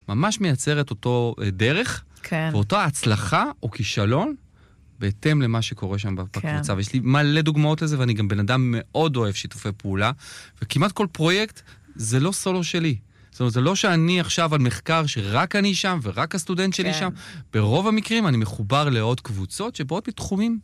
ממש מייצר את אותו דרך, כן. ואותו הצלחה או כישלון, בהתאם למה שקורה שם בקבוצה. כן. ויש לי מלא דוגמאות לזה, ואני גם בן אדם מאוד אוהב שיתופי פעולה, וכמעט כל פרויקט זה לא סולו שלי. זאת אומרת, זה לא שאני עכשיו על מחקר שרק אני שם, ורק הסטודנט שלי כן. שם. ברוב המקרים אני מחובר לעוד קבוצות שבאות מתחומים.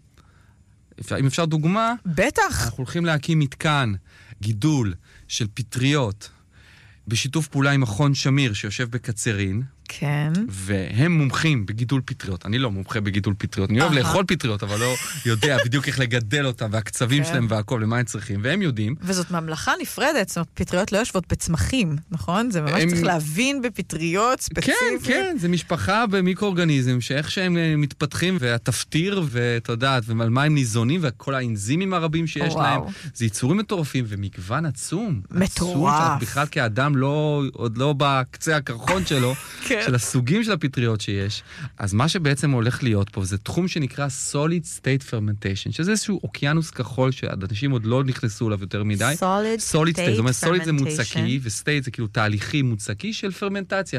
אם אפשר דוגמה, בטח. אנחנו הולכים להקים מתקן, גידול של פטריות, בשיתוף פעולה עם מכון שמיר שיושב בקצרין, כן. והם מומחים בגידול פטריות. אני לא מומחה בגידול פטריות. אני אוהב לאכול פטריות, אבל לא יודע בדיוק איך לגדל אותם, והקצבים שלהם והכל, למה הם צריכים, והם יודעים. וזאת ממלכה נפרדת, זאת אומרת, פטריות לא יושבות בצמחים, נכון? זה ממש צריך להבין בפטריות ספציפית. כן, כן, זה משפחה במיקרואורגניזם, שאיך שהם מתפתחים, והתפטיר, ואת יודעת, ועל מה הם ניזונים, וכל האנזימים הרבים שיש להם, זה יצורים מטורפים, ומגוון עצום. מטורף. בכלל כאדם עוד לא בקצה הקרחון שלו, של הסוגים של הפטריות שיש. אז מה שבעצם הולך להיות פה, זה תחום שנקרא Solid State Fermentation, שזה איזשהו אוקיינוס כחול, שאנשים עוד לא נכנסו אליו יותר מדי. Solid State זאת אומרת, Solid זה Fermentation. מוצקי, ו-State זה כאילו תהליכי מוצקי של פרמנטציה.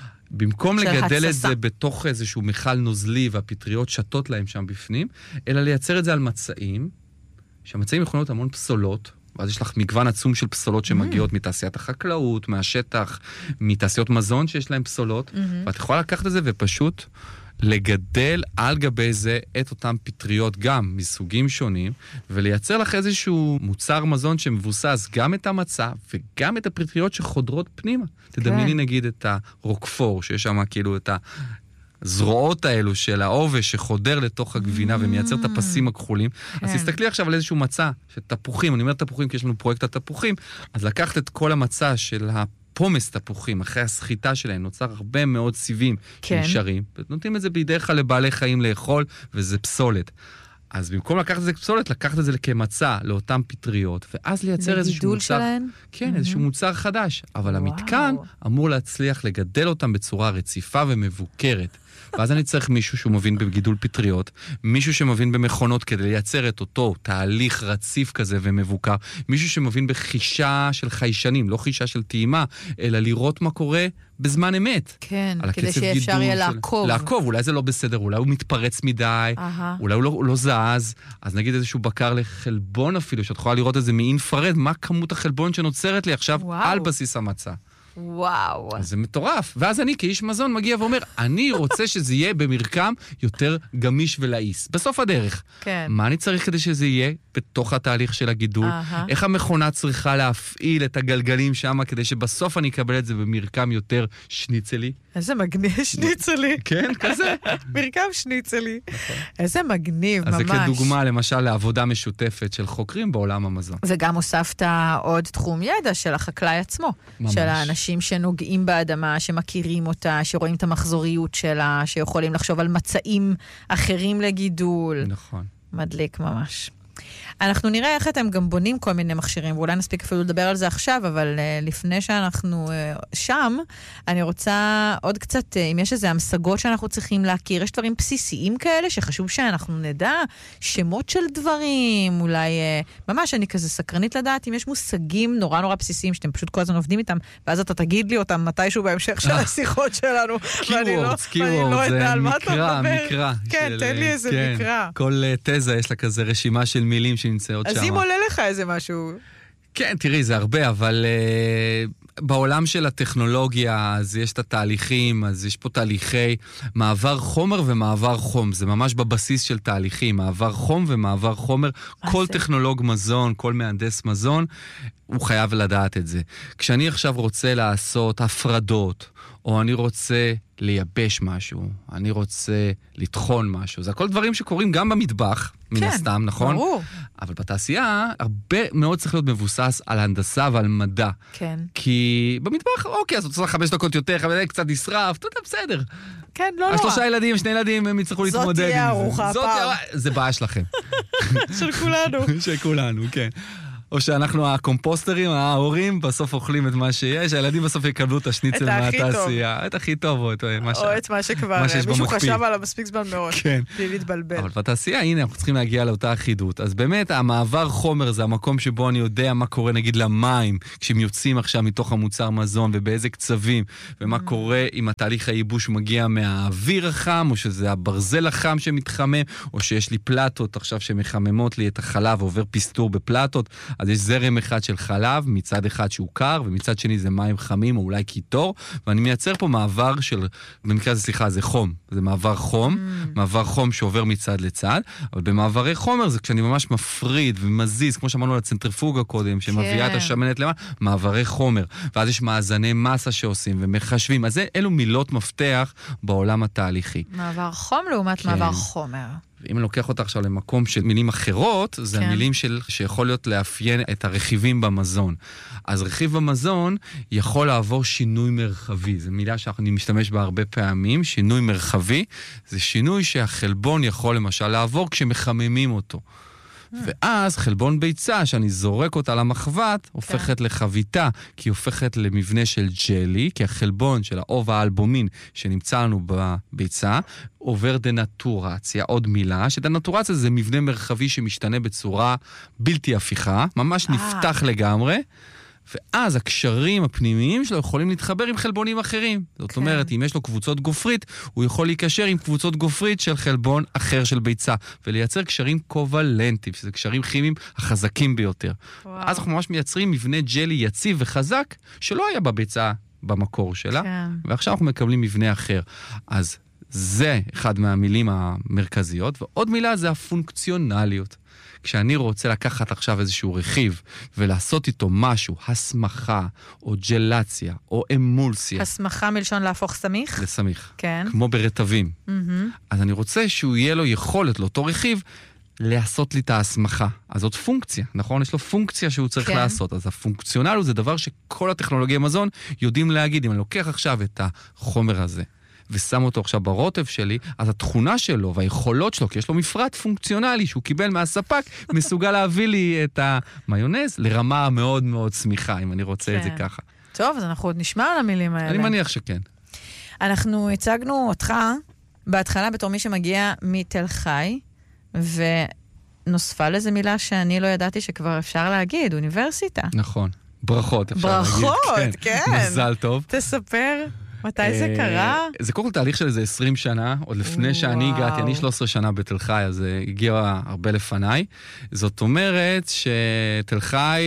במקום לגדל את זה בתוך איזשהו מיכל נוזלי, והפטריות שתות להם שם בפנים, אלא לייצר את זה על מצעים, שהמצעים יכולים להיות המון פסולות, ואז יש לך מגוון עצום של פסולות שמגיעות מתעשיית החקלאות, מהשטח, מתעשיות מזון שיש להם פסולות, ואת יכולה לקחת את זה ופשוט לגדל על גבי זה את אותם פטריות גם מסוגים שונים, ולייצר לך איזשהו מוצר מזון שמבוסס גם את המצע וגם את הפטריות שחודרות פנימה. תדמייני נגיד את הרוקפור, שיש שם כאילו את הזרועות האלו של העובש שחודר לתוך הגבינה ומייצר את הפסים הכחולים. אז תסתכלי עכשיו על איזשהו מצע של תפוחים, אני אומר תפוחים כי יש לנו פרויקט התפוחים, אז לקחת את כל המצע של פומס תפוחים, אחרי הסחיטה שלהם, נוצר הרבה מאוד סיבים שנשארים, ונותנים את זה בדרך כלל לבעלי חיים לאכול, וזה פסולת. אז במקום לקחת את זה כפסולת, לקחת את זה כמצע לאותם פטריות, ואז לייצר איזשהו מוצר. שלהן? כן, איזשהו מוצר חדש. אבל המתקן אמור להצליח לגדל אותם בצורה רציפה ומבוקרת. ואז אני צריך מישהו שהוא מבין בגידול פטריות, מישהו שמבין במכונות כדי לייצר את אותו תהליך רציף כזה ומבוקר, מישהו שמבין בחישה של חיישנים, לא חישה של טעימה, אלא לראות מה קורה בזמן אמת. כן, כדי שאפשר יהיה לעקוב. לעקוב, אולי זה לא בסדר, אולי הוא מתפרץ מדי, אולי הוא לא זז, אז נגיד איזשהו בקר לחלבון אפילו, שאת יכולה לראות את זה מאינפרד, מה כמות החלבון שנוצרת לי עכשיו על בסיס המצע. וואו. אז זה מטורף. ואז אני כאיש מזון מגיע ואומר, אני רוצה שזה יהיה במרקם יותר גמיש ולעיס. בסוף הדרך. כן. מה אני צריך כדי שזה יהיה בתוך התהליך של הגידול? איך המכונה צריכה להפעיל את הגלגלים שם, כדי שבסוף אני אקבל את זה במרקם יותר שניצלי? איזה מגניב שניצלי. כן, כזה. מרקם שניצלי. איזה מגניב, ממש. אז זה כדוגמה, למשל, לעבודה משותפת של חוקרים בעולם המזון. וגם הוספת עוד תחום ידע של החקלאי עצמו. ממש. של האנשים שנוגעים באדמה, שמכירים אותה, שרואים את המחזוריות שלה, שיכולים לחשוב על מצעים אחרים לגידול. נכון. מדליק ממש. אנחנו נראה איך אתם גם בונים כל מיני מכשירים, ואולי נספיק אפילו לדבר על זה עכשיו, אבל לפני שאנחנו שם, אני רוצה עוד קצת, אם יש איזה המשגות שאנחנו צריכים להכיר, יש דברים בסיסיים כאלה שחשוב שאנחנו נדע, שמות של דברים, אולי ממש אני כזה סקרנית לדעת, אם יש מושגים נורא נורא בסיסיים, שאתם פשוט כל הזמן עובדים איתם, ואז אתה תגיד לי אותם מתישהו בהמשך של השיחות שלנו, ואני לא יודע על מה אתה מדבר. כן, תן לי איזה מקרא. כל תזה יש לה כזה רשימה של מילים שנמצאות שם. אז אם עולה לך איזה משהו... כן, תראי, זה הרבה, אבל בעולם של הטכנולוגיה, אז יש את התהליכים, אז יש פה תהליכי מעבר חומר ומעבר חום. זה ממש בבסיס של תהליכים, מעבר חום ומעבר חומר. כל טכנולוג מזון, כל מהנדס מזון, הוא חייב לדעת את זה. כשאני עכשיו רוצה לעשות הפרדות, או אני רוצה לייבש משהו, אני רוצה לטחון משהו. זה הכל דברים שקורים גם במטבח, מן הסתם, נכון? ברור. אבל בתעשייה, הרבה מאוד צריך להיות מבוסס על הנדסה ועל מדע. כן. כי במטבח, אוקיי, אז אתה צריך 5 דקות יותר, קצת נשרף, אתה יודע, בסדר. כן, לא נורא. 3 ילדים, 2 ילדים, הם יצטרכו להתמודד עם זה. זאת תהיה ארוחה הפעם. זה בעיה שלכם. של כולנו. של כולנו, כן. או שאנחנו הקומפוסטרים, ההורים, בסוף אוכלים את מה שיש, הילדים בסוף יקבלו את השניצל מהתעשייה. את הכי טוב, או את מה שכבר מישהו חשב עליו מספיק זמן מאוד, בלי להתבלבל. אבל בתעשייה, הנה, אנחנו צריכים להגיע לאותה אחידות. אז באמת, המעבר חומר זה המקום שבו אני יודע מה קורה, נגיד, למים, כשהם יוצאים עכשיו מתוך המוצר מזון, ובאיזה קצבים, ומה קורה אם התהליך הייבוש מגיע מהאוויר החם, או שזה הברזל החם שמתחמם, או שיש לי פלטות עכשיו שמחממות לי את החלב, ועובר פיסטור בפלטות, אז יש זרם אחד של חלב, מצד אחד שהוא קר, ומצד שני זה מים חמים, או אולי קיטור, ואני מייצר פה מעבר של, במקרה הזה, סליחה, זה חום. זה מעבר חום, מעבר חום שעובר מצד לצד, אבל במעברי חומר זה כשאני ממש מפריד ומזיז, כמו שאמרנו על הצנטריפוגה קודם, שמביאה את השמנת למה, מעברי חומר. ואז יש מאזני מסה שעושים ומחשבים. אז אלו מילות מפתח בעולם התהליכי. מעבר חום לעומת מעבר חומר. אם אני לוקח אותה עכשיו למקום של מילים אחרות, זה המילים שיכול להיות לאפיין את הרכיבים במזון. אז רכיב במזון יכול לעבור שינוי מרחבי. זו מילה שאני משתמש בה הרבה פעמים. שינוי מרחבי זה שינוי שהחלבון יכול למשל לעבור כשמחממים אותו. ואז חלבון ביצה, שאני זורק אותה למחבת, הופכת לחביתה, כי היא הופכת למבנה של ג'לי, כי החלבון של האוב האלבומין שנמצא לנו בביצה, עובר דנטורציה, עוד מילה, שדנטורציה זה מבנה מרחבי שמשתנה בצורה בלתי הפיכה, ממש נפתח לגמרי, ואז הקשרים הפנימיים שלו יכולים להתחבר עם חלבונים אחרים. זאת אומרת, אם יש לו קבוצות גופרית, הוא יכול להיקשר עם קבוצות גופרית של חלבון אחר של ביצה, ולייצר קשרים קובלנטיים, שזה קשרים כימיים החזקים ביותר. אז אנחנו ממש מייצרים מבנה ג'לי יציב וחזק, שלא היה בביצה במקור שלה, ועכשיו אנחנו מקבלים מבנה אחר. אז זה אחד מהמילים המרכזיות, ועוד מילה זה הפונקציונליות. כשאני רוצה לקחת עכשיו איזשהו רכיב ולעשות איתו משהו, הסמכה או ג'לציה או אמולסיה. הסמכה מלשון להפוך סמיך? לסמיך. כן. כמו ברטבים. אז אני רוצה שהוא יהיה לו יכולת, לאותו רכיב, לעשות לי את ההסמכה. אז זאת פונקציה, נכון? יש לו פונקציה שהוא צריך לעשות. אז הפונקציונליות זה דבר שכל הטכנולוגיה מזון יודעים להגיד. אם אני לוקח עכשיו את החומר הזה, ושם אותו עכשיו ברוטב שלי, אז התכונה שלו והיכולות שלו, כי יש לו מפרט פונקציונלי שהוא קיבל מהספק, מסוגל להביא לי את המיונז לרמה מאוד מאוד סמיכה, אם אני רוצה את זה ככה. טוב, אז אנחנו עוד נשמע על המילים האלה. אני מניח שכן. אנחנו הצגנו אותך בהתחלה בתור מי שמגיע מתל חי, ונוספה לזה מילה שאני לא ידעתי שכבר אפשר להגיד, אוניברסיטה. נכון. ברכות אפשר להגיד. ברכות, כן. מזל טוב. תספר. מתי זה קרה? זה קודם כל תהליך של איזה 20 שנה, עוד לפני שאני הגעתי, אני 13 שנה בתל חי, אז הגיע הרבה לפניי. זאת אומרת שתל חי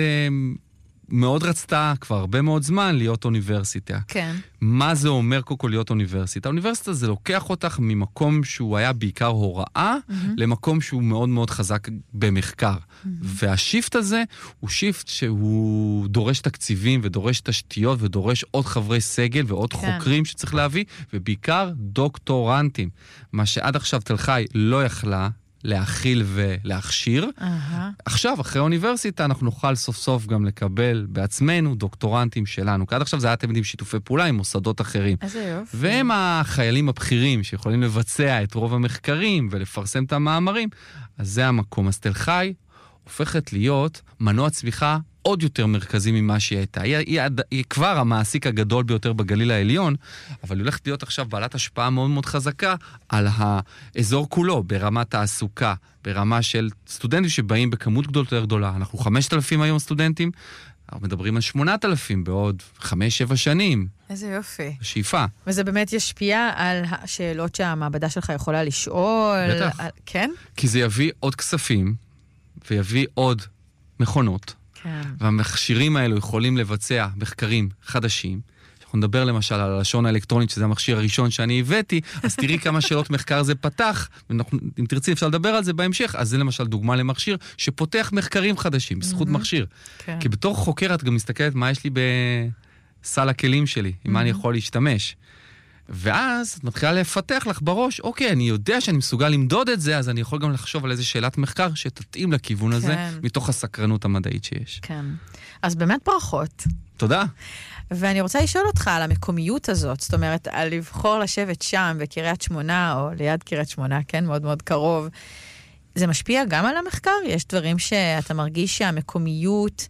מאוד רצתה כבר הרבה מאוד זמן להיות אוניברסיטה. כן. מה זה אומר קודם כל להיות אוניברסיטה? אוניברסיטה זה לוקח אותך ממקום שהוא היה בעיקר הוראה, למקום שהוא מאוד מאוד חזק במחקר. והשיפט הזה הוא שיפט שהוא דורש תקציבים ודורש תשתיות ודורש עוד חברי סגל ועוד חוקרים שצריך להביא, ובעיקר דוקטורנטים. מה שעד עכשיו תל חי לא יכלה להכיל ולהכשיר. עכשיו, אחרי האוניברסיטה, אנחנו נוכל סוף סוף גם לקבל בעצמנו דוקטורנטים שלנו. כי עד עכשיו זה היה תמיד עם שיתופי פעולה עם מוסדות אחרים. איזה יופי. והם החיילים הבכירים שיכולים לבצע את רוב המחקרים ולפרסם את המאמרים. אז זה המקום. אז תל חי הופכת להיות מנוע צמיחה עוד יותר מרכזי ממה שהיא הייתה. היא כבר המעסיק הגדול ביותר בגליל העליון, אבל היא הולכת להיות עכשיו בעלת השפעה מאוד מאוד חזקה על האזור כולו, ברמת תעסוקה, ברמה של סטודנטים שבאים בכמות יותר גדולה. אנחנו 5,000 היום סטודנטים, אנחנו מדברים על 8,000 בעוד 5-7 שנים. איזה יופי. שאיפה. וזה באמת ישפיע על השאלות שהמעבדה שלך יכולה לשאול. בטח. כן? כי זה יביא עוד כספים, ויביא עוד מכונות. כן. והמכשירים האלו יכולים לבצע מחקרים חדשים. אנחנו נדבר למשל על הלשון האלקטרונית, שזה המכשיר הראשון שאני הבאתי, אז תראי כמה שאלות מחקר זה פתח, אם תרצי אפשר לדבר על זה בהמשך, אז זה למשל דוגמה למכשיר שפותח מחקרים חדשים, בזכות מכשיר. כן. כי בתור חוקר את גם מסתכלת מה יש לי בסל הכלים שלי, עם מה אני יכול להשתמש. ואז את מתחילה לפתח לך בראש, אוקיי, אני יודע שאני מסוגל למדוד את זה, אז אני יכול גם לחשוב על איזה שאלת מחקר שתתאים לכיוון הזה, מתוך הסקרנות המדעית שיש. כן. אז באמת ברכות. תודה. ואני רוצה לשאול אותך על המקומיות הזאת, זאת אומרת, על לבחור לשבת שם בקריית שמונה, או ליד קריית שמונה, כן, מאוד מאוד קרוב. זה משפיע גם על המחקר? יש דברים שאתה מרגיש שהמקומיות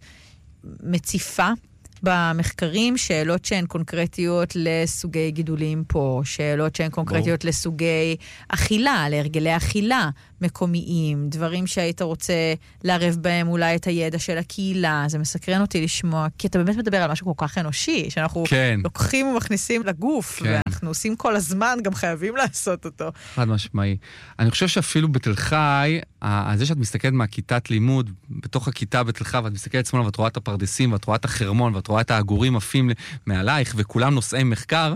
מציפה במחקרים, שאלות שהן קונקרטיות לסוגי גידולים פה, שאלות שהן קונקרטיות לסוגי אכילה, להרגלי אכילה מקומיים, דברים שהיית רוצה לערב בהם אולי את הידע של הקהילה. זה מסקרן אותי לשמוע, כי אתה באמת מדבר על משהו כל כך אנושי, שאנחנו לוקחים ומכניסים לגוף, ואנחנו עושים כל הזמן, גם חייבים לעשות אותו. חד משמעי. אני חושב שאפילו בתל חי, זה שאת מסתכלת מהכיתת לימוד, בתוך הכיתה בתל חי, ואת מסתכלת שמאלה, ואת רואה את הפרדסים, ואת רואה את החרמון, ואת רואה את העגורים עפים מעלייך, וכולם נושאי מחקר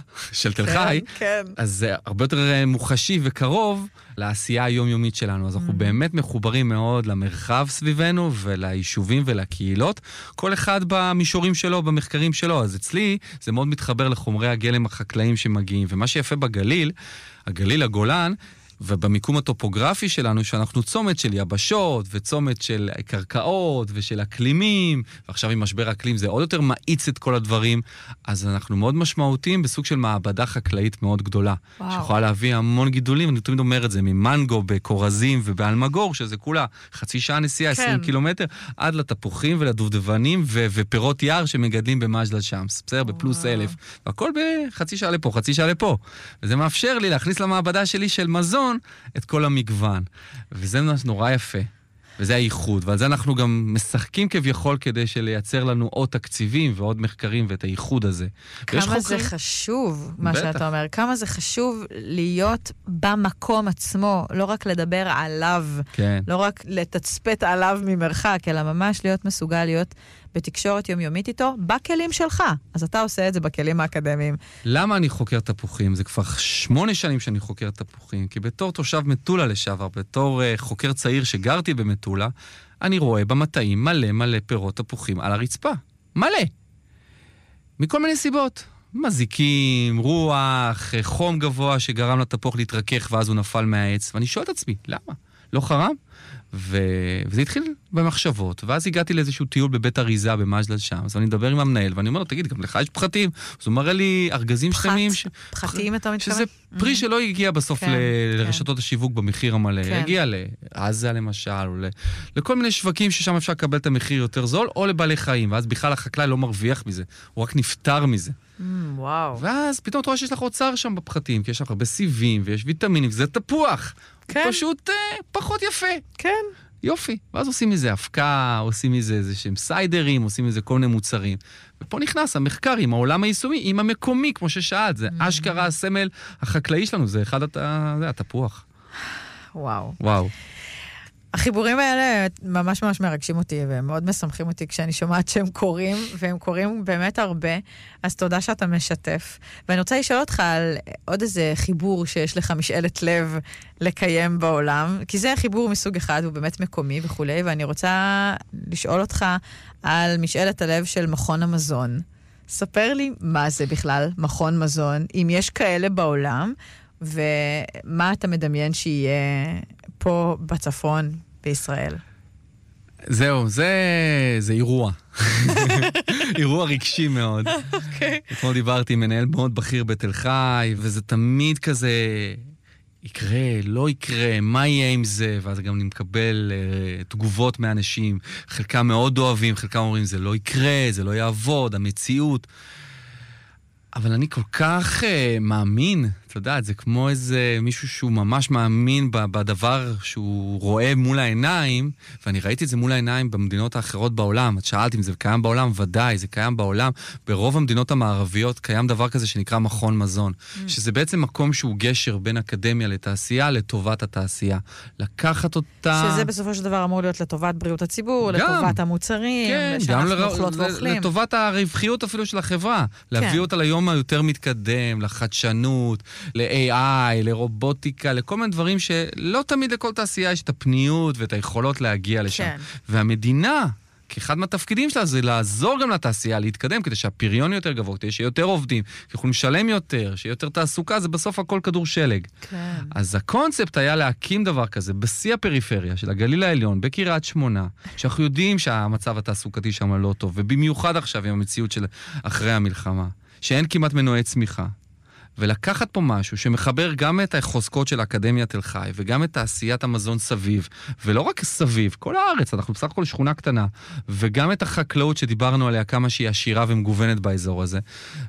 של תל חי, אז זה הרבה יותר מוחשי וקרוב לעשייה היומיומית שלנו. אז אנחנו באמת מחוברים מאוד למרחב סביבנו, וליישובים ולקהילות, כל אחד במישורים שלו, במחקרים שלו. אז אצלי זה מאוד מתחבר לחומרי הגלם החקלאיים שמגיעים, ומה שיפה בגליל, הגליל הגולן, ובמיקום הטופוגרפי שלנו, שאנחנו צומת של יבשות, וצומת של קרקעות, ושל אקלימים, ועכשיו עם משבר אקלים זה עוד יותר מאיץ את כל הדברים, אז אנחנו מאוד משמעותיים בסוג של מעבדה חקלאית מאוד גדולה, שיכולה להביא המון גידולים, אני תמיד אומר את זה, ממנגו, בקורזים ובאלמגור, שזה כולה חצי שעה נסיעה, 20 קילומטר, עד לתפוחים ולדובדבנים, ופירות יער שמגדלים במג'דל שמס, בסדר, בפלוס 1,000, והכל בחצי שעה לפה, חצי שעה לפה, וזה מאפשר לי להכניס למעבדה שלי של מזון את כל המגוון. וזה נורא יפה. וזה הייחוד. ועל זה אנחנו גם משחקים כביכול כדי שלייצר לנו עוד תקציבים ועוד מחקרים ואת הייחוד הזה. כמה זה חשוב, מה שאתה אומר. כמה זה חשוב להיות במקום עצמו, לא רק לדבר עליו, לא רק לתצפת עליו ממרחק, אלא ממש להיות מסוגל להיות בתקשורת יומיומית איתו, בכלים שלך. אז אתה עושה את זה בכלים האקדמיים. למה אני חוקר תפוחים? זה כבר 8 שנים שאני חוקר תפוחים, כי בתור תושב מטולה לשעבר, בתור חוקר צעיר שגרתי במטולה, אני רואה במטעים מלא פירות תפוחים על הרצפה. מלא. מכל מיני סיבות. מזיקים, רוח, חום גבוה שגרם לתפוח להתרכך ואז הוא נפל מהעץ. ואני שואל את עצמי, למה? לא חרם? וזה התחיל במחשבות, ואז הגעתי לאיזשהו טיול בבית אריזה במג'דל שמס, ואני מדבר עם המנהל, ואני אומר לו, תגיד, גם לך יש פחתים? אז הוא מראה לי ארגזים שלמים. פחתים אתה מתכוון? שזה פרי שלא הגיע בסוף לרשתות השיווק במחיר המלא, הגיע לעזה למשל, או לכל מיני שווקים ששם אפשר לקבל את המחיר יותר זול, או לבעלי חיים, ואז בכלל החקלאי לא מרוויח מזה, הוא רק נפטר מזה. וואו. ואז פתאום אתה רואה שיש לך אוצר שם בפחתים, כי יש לך הרבה סיבים ויש ויטמינים, וזה תפוח. פשוט פחות יפה. כן. יופי. ואז עושים מזה הפקה, עושים מזה איזה שהם סיידרים, עושים מזה כל מיני מוצרים. ופה נכנס המחקר עם העולם היישומי, עם המקומי, כמו ששאלת. זה אשכרה הסמל החקלאי שלנו, זה אחד התפוח. וואו. וואו. החיבורים האלה ממש ממש מרגשים אותי, והם מאוד משמחים אותי כשאני שומעת שהם קוראים, והם קוראים באמת הרבה, אז תודה שאתה משתף. ואני רוצה לשאול אותך על עוד איזה חיבור שיש לך משאלת לב לקיים בעולם, כי זה חיבור מסוג אחד, הוא באמת מקומי וכו', ואני רוצה לשאול אותך על משאלת הלב של מכון המזון. ספר לי מה זה בכלל מכון מזון, אם יש כאלה בעולם, ומה אתה מדמיין שיהיה פה בצפון בישראל? זהו, זה אירוע. אירוע רגשי מאוד. אתמול דיברתי עם מנהל מאוד בכיר בתל חי, וזה תמיד כזה יקרה, לא יקרה, מה יהיה עם זה? ואז גם נקבל תגובות מאנשים, חלקם מאוד אוהבים, חלקם אומרים, זה לא יקרה, זה לא יעבוד, המציאות. אבל אני כל כך מאמין, אתה יודע, זה כמו איזה מישהו שהוא ממש מאמין בדבר שהוא רואה מול העיניים, ואני ראיתי את זה מול העיניים במדינות האחרות בעולם. את שאלת אם זה קיים בעולם, ודאי, זה קיים בעולם. ברוב המדינות המערביות קיים דבר כזה שנקרא מכון מזון, שזה בעצם מקום שהוא גשר בין אקדמיה לתעשייה, לטובת התעשייה. לקחת אותה... שזה בסופו של דבר אמור להיות לטובת בריאות הציבור, לטובת המוצרים, שאנחנו אוכלות ואוכלים. לטובת הרווחיות אפילו של החברה. להביא אותה ליום היותר מתקדם, לחדשנות, ל-AI, לרובוטיקה, לכל מיני דברים שלא תמיד לכל תעשייה יש את הפניות ואת היכולות להגיע לשם. כן. והמדינה, כאחד מהתפקידים שלה, זה לעזור גם לתעשייה להתקדם, כדי שהפריון יותר גבוה, כדי שיהיה יותר עובדים, יכולים לשלם יותר, שיהיה יותר תעסוקה, זה בסוף הכל כדור שלג. כן. אז הקונספט היה להקים דבר כזה, בשיא הפריפריה של הגליל העליון, בקריית שמונה, שאנחנו יודעים שהמצב התעסוקתי שם לא טוב, ובמיוחד עכשיו עם המציאות של אחרי המלחמה, שאין כמעט מנועי צמיחה. ולקחת פה משהו שמחבר גם את החוזקות של האקדמיה תל חי, וגם את תעשיית המזון סביב, ולא רק סביב, כל הארץ, אנחנו בסך הכל שכונה קטנה, וגם את החקלאות שדיברנו עליה, כמה שהיא עשירה ומגוונת באזור הזה,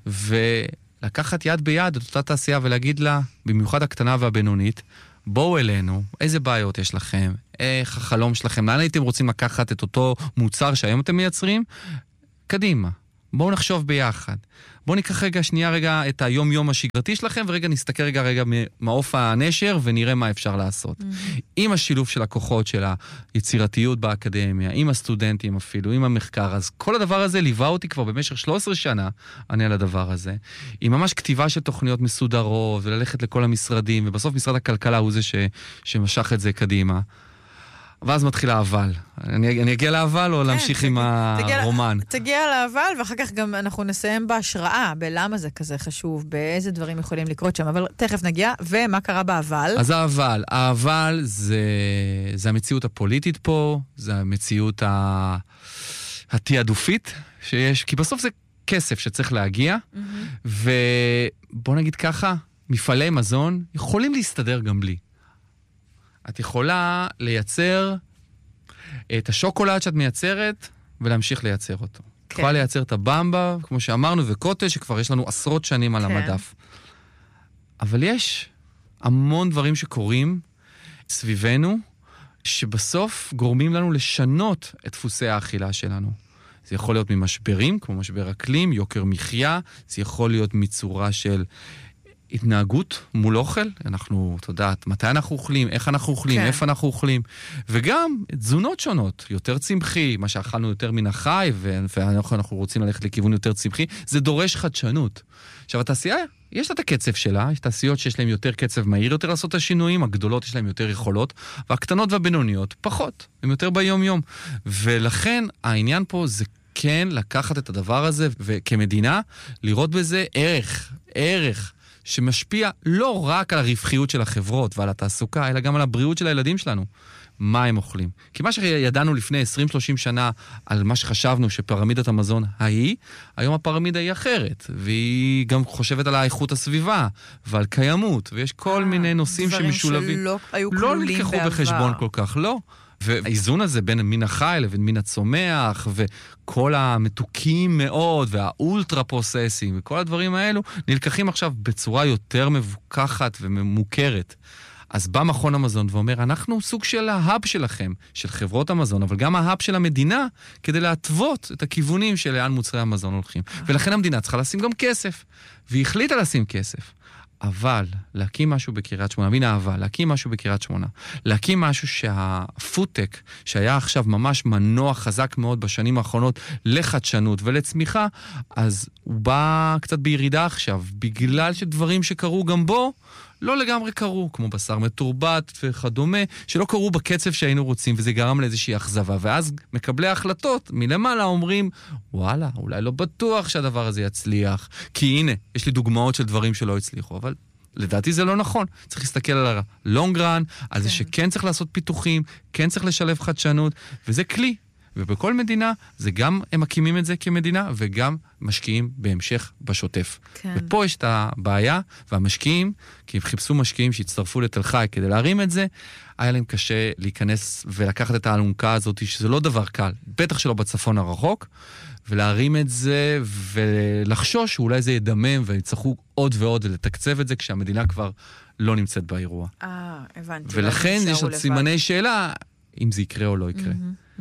ולקחת יד ביד את אותה תעשייה ולהגיד לה, במיוחד הקטנה והבינונית, בואו אלינו, איזה בעיות יש לכם, איך החלום שלכם, לאן הייתם רוצים לקחת את אותו מוצר שהיום אתם מייצרים? קדימה. בואו נחשוב ביחד. בואו ניקח רגע את היום-יום השגרתי שלכם, ורגע נסתכל רגע מעוף הנשר, ונראה מה אפשר לעשות. עם השילוב של הכוחות של היצירתיות באקדמיה, עם הסטודנטים אפילו, עם המחקר, אז כל הדבר הזה ליווה אותי כבר במשך 13 שנה, אני על הדבר הזה. עם ממש כתיבה של תוכניות מסודרות, וללכת לכל המשרדים, ובסוף משרד הכלכלה הוא זה שמשך את זה קדימה. ואז מתחילה אבל. אני אגיע לאבל או להמשיך עם הרומן? תגיע לאבל, ואחר כך גם אנחנו נסיים בהשראה, בלמה זה כזה חשוב, באיזה דברים יכולים לקרות שם, אבל תכף נגיע, ומה קרה באבל? אז האבל זה המציאות הפוליטית פה, זה המציאות התיעדופית שיש, כי בסוף זה כסף שצריך להגיע, ובוא נגיד ככה, מפעלי מזון יכולים להסתדר גם בלי. את יכולה לייצר את השוקולד שאת מייצרת, ולהמשיך לייצר אותו. כן. יכולה לייצר את הבמבה, כמו שאמרנו, וקוטג' שכבר יש לנו עשרות שנים על המדף. אבל יש המון דברים שקורים סביבנו, שבסוף גורמים לנו לשנות את דפוסי האכילה שלנו. זה יכול להיות ממשברים, כמו משבר אקלים, יוקר מחיה, זה יכול להיות מצורה של התנהגות מול אוכל, אנחנו, תודעת, מתי אנחנו אוכלים, איך אנחנו אוכלים, כן. איפה אנחנו אוכלים, וגם תזונות שונות, יותר צמחי, מה שאכלנו יותר מן החי, ואנחנו רוצים ללכת לכיוון יותר צמחי, זה דורש חדשנות. עכשיו, התעשייה, יש לה את הקצב שלה, יש תעשיות שיש להן יותר קצב מהיר יותר לעשות את השינויים, הגדולות יש להן יותר יכולות, והקטנות והבינוניות פחות, הן יותר ביום-יום. ולכן העניין פה זה כן לקחת את הדבר הזה, וכמדינה, לראות בזה ערך, שמשפיע לא רק על הרווחיות של החברות ועל התעסוקה, אלא גם על הבריאות של הילדים שלנו. מה הם אוכלים? כי מה שידענו לפני 20-30 שנה על מה שחשבנו שפירמידת המזון היום הפירמידה היא אחרת, והיא גם חושבת על האיכות הסביבה ועל קיימות, ויש כל מיני נושאים שמשולבים. דברים שלא היו כלולים בעבר. לא לקחו בחשבון כל כך, לא. והאיזון הזה בין מין החי לבין מין הצומח, וכל המתוקים מאוד, והאולטרה פרוססים, וכל הדברים האלו, נלקחים עכשיו בצורה יותר מבוקחת וממוכרת. אז בא מכון המזון ואומר, אנחנו סוג של ההאב שלכם, של חברות המזון, אבל גם ההאב של המדינה, כדי להתוות את הכיוונים של לאן מוצרי המזון הולכים. ולכן המדינה צריכה לשים גם כסף, והיא החליטה לשים כסף. אבל להקים משהו בקריית שמונה, הנה אבל, להקים משהו בקריית שמונה, להקים משהו שהפוטק, שהיה עכשיו ממש מנוע חזק מאוד בשנים האחרונות לחדשנות ולצמיחה, אז הוא בא קצת בירידה עכשיו, בגלל שדברים שקרו גם בו, לא לגמרי קרו, כמו בשר מתורבת וכדומה, שלא קרו בקצב שהיינו רוצים, וזה גרם לאיזושהי אכזבה. ואז מקבלי ההחלטות מלמעלה אומרים, וואלה, אולי לא בטוח שהדבר הזה יצליח, כי הנה, יש לי דוגמאות של דברים שלא הצליחו, אבל לדעתי זה לא נכון. צריך להסתכל על ה-long run, על זה שכן צריך לעשות פיתוחים, כן צריך לשלב חדשנות, וזה כלי. ובכל מדינה, זה גם הם מקימים את זה כמדינה, וגם משקיעים בהמשך בשוטף. כן. ופה יש את הבעיה, והמשקיעים, כי הם חיפשו משקיעים שהצטרפו לתל חי כדי להרים את זה, היה להם קשה להיכנס ולקחת את האלונקה הזאת, שזה לא דבר קל, בטח שלא בצפון הרחוק, ולהרים את זה, ולחשוש שאולי זה ידמם, ויצטרכו עוד ועוד לתקצב את זה, כשהמדינה כבר לא נמצאת באירוע. הבנתי. ולכן יש עוד סימני שאלה, אם זה יקרה או לא יקרה.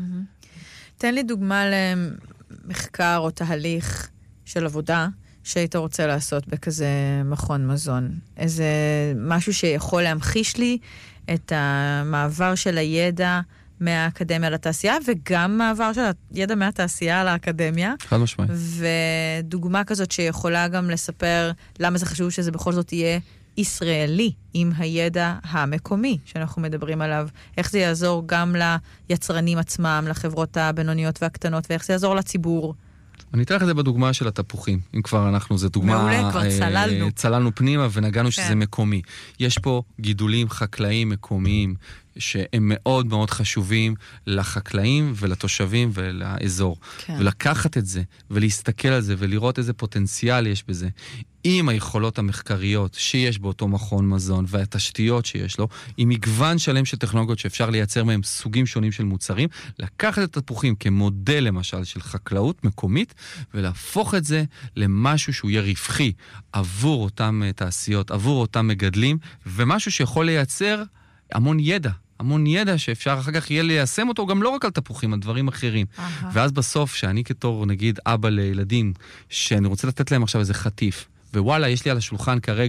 תן לי דוגמה למחקר או תהליך של עבודה שהיית רוצה לעשות בכזה מכון מזון. איזה משהו שיכול להמחיש לי את המעבר של הידע מהאקדמיה לתעשייה, וגם מעבר של הידע מהתעשייה לאקדמיה. חד משמעית. ודוגמה כזאת שיכולה גם לספר למה זה חשוב שזה בכל זאת יהיה ישראלי, עם הידע המקומי שאנחנו מדברים עליו. איך זה יעזור גם ליצרנים עצמם, לחברות הבינוניות והקטנות, ואיך זה יעזור לציבור. אני אתן לך את זה בדוגמה של התפוחים. אם כבר אנחנו, זו דוגמה... מעולה, כבר צללנו. צללנו פנימה ונגענו שזה מקומי. יש פה גידולים חקלאיים מקומיים, שהם מאוד מאוד חשובים לחקלאים ולתושבים ולאזור. כן. ולקחת את זה, ולהסתכל על זה, ולראות איזה פוטנציאל יש בזה. עם היכולות המחקריות שיש באותו מכון מזון, והתשתיות שיש לו, עם מגוון שלם של טכנולוגיות שאפשר לייצר מהם סוגים שונים של מוצרים, לקחת את התפוחים כמודל למשל של חקלאות מקומית, ולהפוך את זה למשהו שהוא יהיה רווחי עבור אותם תעשיות, עבור אותם מגדלים, ומשהו שיכול לייצר המון ידע שאפשר אחר כך יהיה ליישם אותו גם לא רק על תפוחים, על דברים אחרים. ואז בסוף, שאני כתור, נגיד, אבא לילדים, שאני רוצה לתת להם עכשיו איזה חטיף, ווואלה, יש לי על השולחן כרגע